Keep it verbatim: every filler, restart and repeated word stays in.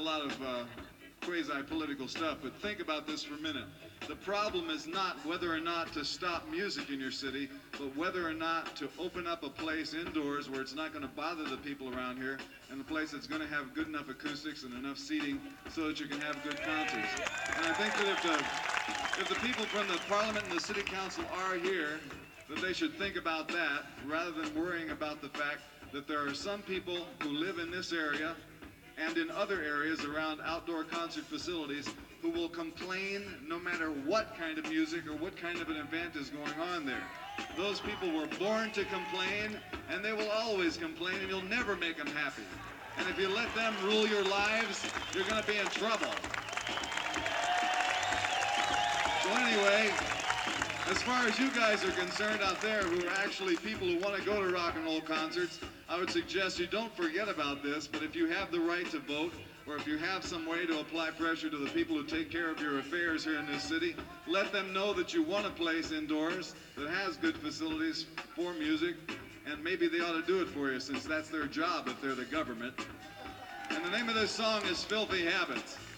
lot of uh, quasi-political stuff, but think about this for a minute. The problem is not whether or not to stop music in your city, but whether or not to open up a place indoors where it's not going to bother the people around here, and a place that's going to have good enough acoustics and enough seating so that you can have good concerts. And I think that if the, if the people from the Parliament and the City Council are here, that they should think about that rather than worrying about the fact that there are some people who live in this area and in other areas around outdoor concert facilities who will complain no matter what kind of music or what kind of an event is going on there. Those people were born to complain, and they will always complain, and you'll never make them happy. And if you let them rule your lives, you're going to be in trouble. So anyway, as far as you guys are concerned out there who are actually people who want to go to rock and roll concerts, I would suggest you don't forget about this, but if you have the right to vote, or if you have some way to apply pressure to the people who take care of your affairs here in this city, let them know that you want a place indoors that has good facilities for music, and maybe they ought to do it for you since that's their job if they're the government. And the name of this song is Filthy Habits.